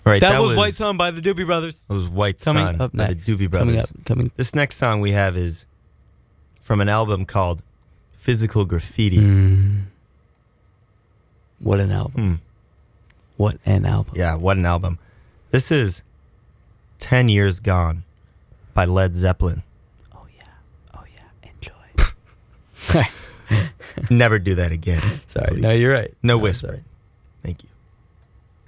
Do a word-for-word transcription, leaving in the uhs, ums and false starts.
All right, that, that was, was White Sun by the Doobie Brothers. That was White Coming Sun up by the next. Doobie Coming Brothers. up, coming. This next song we have is from an album called Physical Graffiti. Mm. What an album. Hmm. What an album. Yeah, what an album. This is ten Years Gone by Led Zeppelin. Oh, yeah. Oh, yeah. Enjoy. Never do that again. Sorry. please. No, you're right. No No, whispering. sorry. Thank you.